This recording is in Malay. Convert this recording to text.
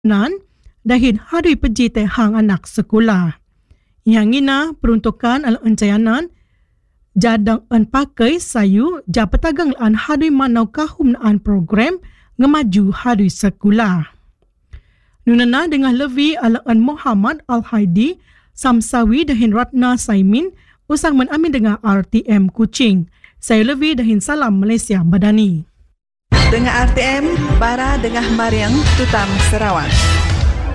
nan dahin hadui peji teh hang anak sekolah. Yang ina peruntukan al encayanan jadang en pakai sayu ja petagang an hadui manau kahum an program ngemaju hadui sekolah. Nunana dengan levi al en Muhammad Al-Haidi Samsawi dahin Ratna Saimin usang menamin dengan RTM Kuching. Saya levi dahin salam Malaysia Badani. Dengan RTM, Bara dengan Mariang Tutam Sarawak.